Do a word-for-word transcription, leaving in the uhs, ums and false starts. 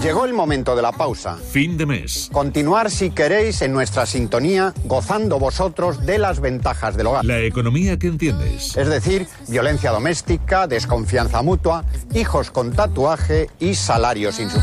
Llegó el momento de la pausa. Fin de mes. Continuar si queréis en nuestra sintonía, gozando vosotros de las ventajas del hogar. La economía que entiendes. Es decir, violencia doméstica, desconfianza mutua, hijos con tatuaje y salarios insuficientes.